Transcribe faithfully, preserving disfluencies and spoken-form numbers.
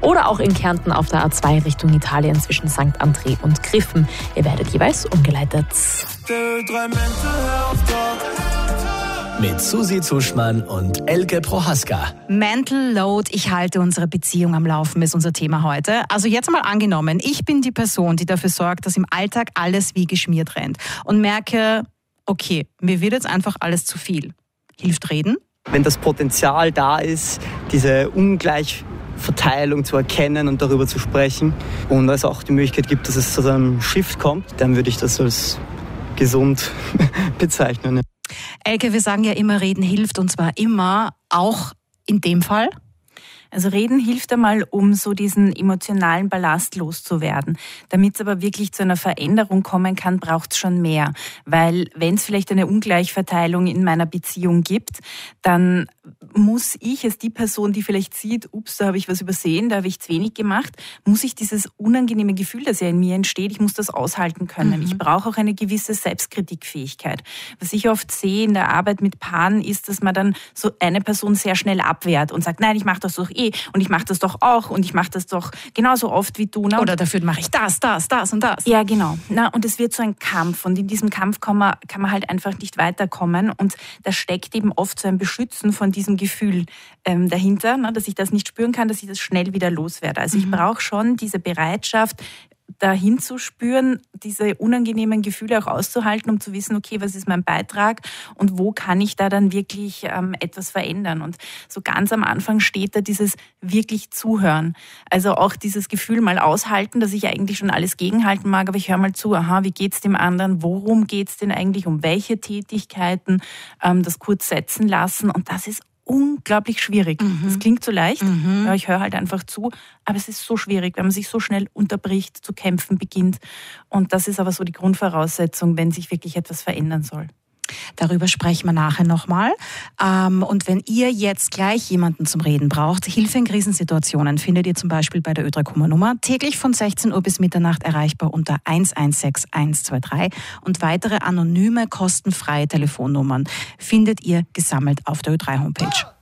oder auch in Kärnten auf der A zwei Richtung Italien zwischen Sankt André und Griffen. Ihr werdet jeweils umgeleitet. Mit Susi Zuschmann und Elke Prohaska. Mental Load, ich halte unsere Beziehung am Laufen, ist unser Thema heute. Also jetzt mal angenommen, ich bin die Person, die dafür sorgt, dass im Alltag alles wie geschmiert rennt und merke, okay, mir wird jetzt einfach alles zu viel. Hilft reden? Wenn das Potenzial da ist, diese Ungleichverteilung zu erkennen und darüber zu sprechen und es auch die Möglichkeit gibt, dass es zu einem Shift kommt, dann würde ich das als gesund bezeichnen. Elke, wir sagen ja immer, reden hilft und zwar immer, auch in dem Fall. Also reden hilft einmal, um so diesen emotionalen Ballast loszuwerden. Damit es aber wirklich zu einer Veränderung kommen kann, braucht es schon mehr. Weil wenn es vielleicht eine Ungleichverteilung in meiner Beziehung gibt, dann muss ich als die Person, die vielleicht sieht, ups, da habe ich was übersehen, da habe ich zu wenig gemacht, muss ich dieses unangenehme Gefühl, das ja in mir entsteht, ich muss das aushalten können. Mhm. Ich brauche auch eine gewisse Selbstkritikfähigkeit. Was ich oft sehe in der Arbeit mit Paaren ist, dass man dann so eine Person sehr schnell abwehrt und sagt, nein, ich mache das doch eh und ich mache das doch auch und ich mache das doch genauso oft wie du. Ne? Oder dafür mache ich das, das, das und das. Ja, genau. Na, und es wird so ein Kampf und in diesem Kampf kann man, kann man halt einfach nicht weiterkommen und da steckt eben oft so ein Beschützen von diesem Gefühl ähm, dahinter, ne, dass ich das nicht spüren kann, dass ich das schnell wieder loswerde. Also mhm. ich brauche schon diese Bereitschaft, dahin zu spüren, diese unangenehmen Gefühle auch auszuhalten, um zu wissen, okay, was ist mein Beitrag und wo kann ich da dann wirklich ähm, etwas verändern. Und so ganz am Anfang steht da dieses wirklich Zuhören. Also auch dieses Gefühl mal aushalten, dass ich eigentlich schon alles gegenhalten mag, aber ich höre mal zu, aha, wie geht's dem anderen, worum geht's denn eigentlich, um welche Tätigkeiten, ähm, das kurz setzen lassen und das ist unglaublich schwierig. Mhm. Das klingt so leicht, mhm. ja, ich höre halt einfach zu, aber es ist so schwierig, wenn man sich so schnell unterbricht, zu kämpfen beginnt. Und das ist aber so die Grundvoraussetzung, wenn sich wirklich etwas verändern soll. Darüber sprechen wir nachher nochmal. Und wenn ihr jetzt gleich jemanden zum Reden braucht, Hilfe in Krisensituationen findet ihr zum Beispiel bei der Ö drei Kummer-Nummer täglich von sechzehn Uhr bis Mitternacht erreichbar unter eins eins sechs eins zwei drei und weitere anonyme, kostenfreie Telefonnummern findet ihr gesammelt auf der Ö drei Homepage.